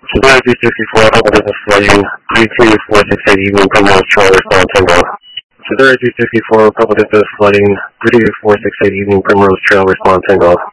Today, 264, Alpha Business Flighting 32468 Evening Primrose Trail, respond Tango. Today, 264, Alpha Business Flighting 32468 Evening Primrose Trail, respond Tango.